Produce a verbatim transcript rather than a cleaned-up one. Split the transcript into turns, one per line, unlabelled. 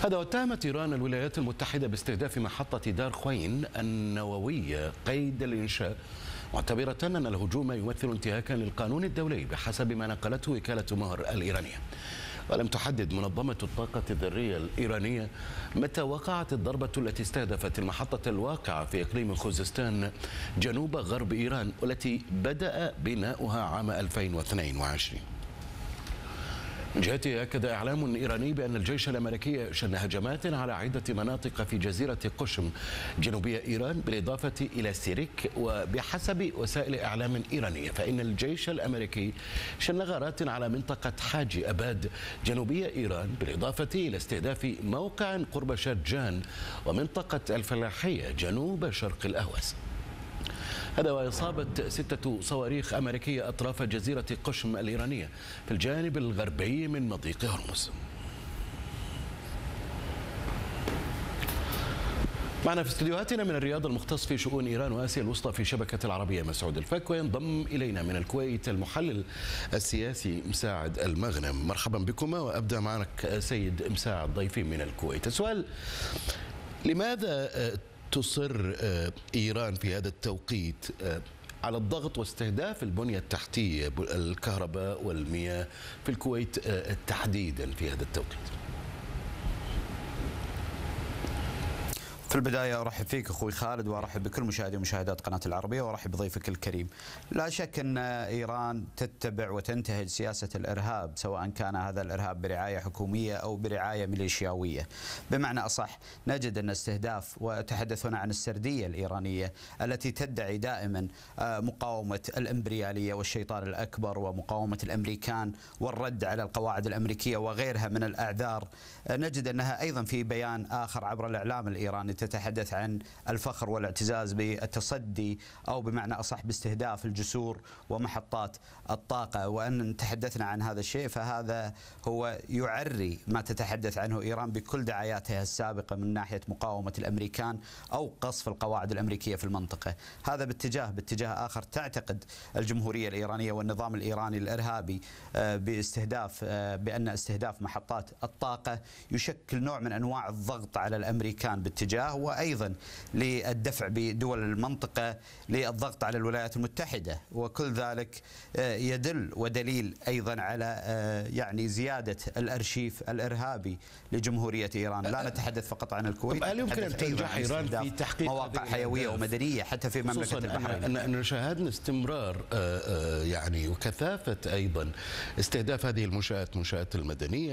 هذا واتهمت إيران الولايات المتحدة باستهداف محطة دار خوين النووية قيد الإنشاء، معتبرة أن الهجوم يمثل انتهاكا للقانون الدولي بحسب ما نقلته وكالة مهر الإيرانية. ولم تحدد منظمة الطاقة الذرية الإيرانية متى وقعت الضربة التي استهدفت المحطة الواقعة في إقليم خوزستان جنوب غرب إيران، والتي بدأ بناؤها عام ألفين واثنين وعشرين. من جهته أكد إعلام إيراني بأن الجيش الأمريكي شن هجمات على عدة مناطق في جزيرة قشم جنوبية إيران بالإضافة إلى سيريك. وبحسب وسائل إعلام إيرانية فإن الجيش الأمريكي شن غارات على منطقة حاجي أباد جنوبية إيران بالإضافة إلى استهداف موقع قرب شرجان ومنطقة الفلاحية جنوب شرق الأهوس. هذا وإصابة ستة صواريخ أمريكية أطراف جزيرة قشم الإيرانية في الجانب الغربي من مضيق هرمز. معنا في استديوهاتنا من الرياض المختص في شؤون إيران وآسيا الوسطى في شبكة العربية مسعود الفك، وينضم إلينا من الكويت المحلل السياسي مساعد المغنم. مرحبا بكما، وأبدأ معك سيد مساعد ضيفي من الكويت. السؤال: لماذا تصر إيران في هذا التوقيت على الضغط واستهداف البنية التحتية الكهرباء والمياه في الكويت تحديدا في هذا التوقيت؟
في البداية أرحب فيك أخوي خالد، وأرحب بكل مشاهدي ومشاهدات قناة العربية، وأرحب بضيفك الكريم. لا شك أن إيران تتبع وتنتهج سياسة الإرهاب، سواء كان هذا الإرهاب برعاية حكومية أو برعاية ميليشياوية. بمعنى أصح نجد أن استهداف، وتحدث هنا عن السردية الإيرانية التي تدعي دائما مقاومة الإمبريالية والشيطان الأكبر ومقاومة الأمريكان والرد على القواعد الأمريكية وغيرها من الأعذار، نجد أنها أيضا في بيان آخر عبر الإعلام الإيراني تتحدث عن الفخر والاعتزاز بالتصدي، أو بمعنى أصح باستهداف الجسور ومحطات الطاقة. وأن تحدثنا عن هذا الشيء فهذا هو يعري ما تتحدث عنه إيران بكل دعاياتها السابقة من ناحية مقاومة الأمريكان أو قصف القواعد الأمريكية في المنطقة. هذا باتجاه باتجاه آخر تعتقد الجمهورية الإيرانية والنظام الإيراني الإرهابي باستهداف بأن استهداف محطات الطاقة يشكل نوع من أنواع الضغط على الأمريكان باتجاه، وأيضا للدفع بدول المنطقة للضغط على الولايات المتحدة. وكل ذلك يدل ودليل أيضا على يعني زيادة الأرشيف الإرهابي لجمهورية إيران. لا نتحدث فقط عن الكويت،
هل يمكن أن تنجح إيران في تحقيق
مواقع حيوية ومدنية حتى في مملكة البحرين؟
أن شاهدنا استمرار يعني وكثافة أيضا استهداف هذه المنشآت منشآت المدنية